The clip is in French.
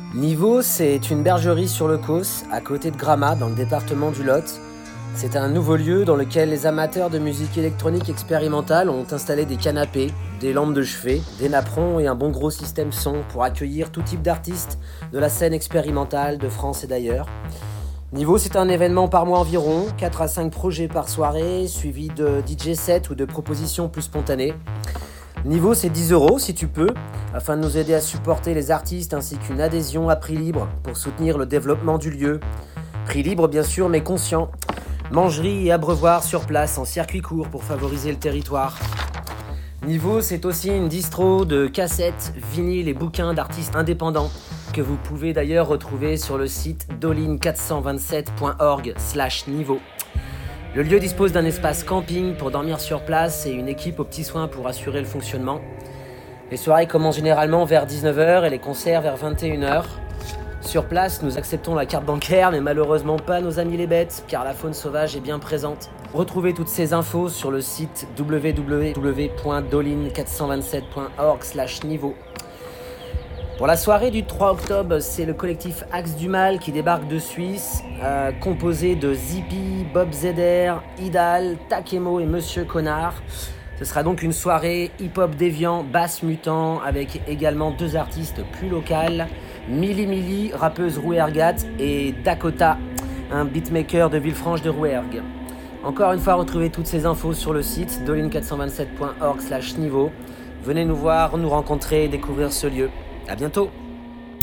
Niveau, c'est une bergerie sur le Causse, à côté de Gramat, dans le département du Lot. C'est un nouveau lieu dans lequel les amateurs de musique électronique expérimentale ont installé des canapés, des lampes de chevet, des napperons et un bon gros système son pour accueillir tout type d'artistes de la scène expérimentale de France et d'ailleurs. Niveau, c'est un événement par mois environ, 4 à 5 projets par soirée, suivi de DJ sets ou de propositions plus spontanées. Niveau, c'est 10 € si tu peux, afin de nous aider à supporter les artistes ainsi qu'une adhésion à prix libre pour soutenir le développement du lieu. Prix libre bien sûr, mais conscient. Mangerie et abreuvoir sur place en circuit court pour favoriser le territoire. Niveau, c'est aussi une distro de cassettes, vinyles et bouquins d'artistes indépendants que vous pouvez d'ailleurs retrouver sur le site dolin427.org/niveau. Le lieu dispose d'un espace camping pour dormir sur place et une équipe aux petits soins pour assurer le fonctionnement. Les soirées commencent généralement vers 19h et les concerts vers 21h. Sur place, nous acceptons la carte bancaire, mais malheureusement pas nos amis les bêtes, car la faune sauvage est bien présente. Retrouvez toutes ces infos sur le site www.dolin427.org/niveau. Pour la soirée du 3 octobre, c'est le collectif Axe du Mal qui débarque de Suisse, composé de Zippy, Bob Zeder, Idal, Takemo et Monsieur Connard. Ce sera donc une soirée hip-hop déviant, basse mutant, avec également 2 artistes plus locales, Mili Mili, rappeuse rouergat, et Dakota, un beatmaker de Villefranche de Rouergue. Encore une fois, retrouvez toutes ces infos sur le site dolin427.org/niveau. Venez nous voir, nous rencontrer et découvrir ce lieu. À bientôt!